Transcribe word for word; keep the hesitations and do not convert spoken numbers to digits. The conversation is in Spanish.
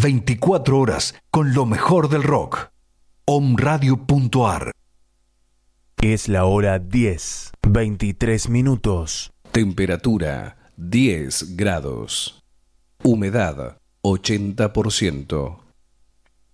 veinticuatro horas con lo mejor del rock. omradio punto ar. Es la hora diez, veintitrés minutos. Temperatura diez grados. Humedad ochenta por ciento.